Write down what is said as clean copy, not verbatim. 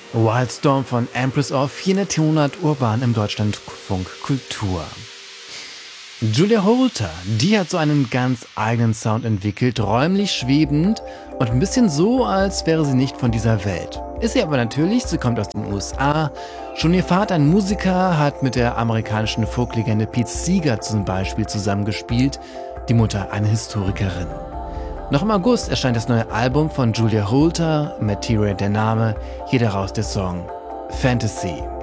Wildstorm von Empress of 400 Urban im Deutschlandfunk Kultur. Julia Holter, die hat so einen ganz eigenen Sound entwickelt, räumlich schwebend und ein bisschen so, als wäre sie nicht von dieser Welt. Ist sie aber natürlich, sie kommt aus den USA. Schon ihr Vater, ein Musiker, hat mit der amerikanischen Folklegende Pete Seeger zum Beispiel zusammengespielt, die Mutter eine Historikerin. Noch im August erscheint das neue Album von Julia Holter, Materia der Name, hier daraus der Song Fantasy.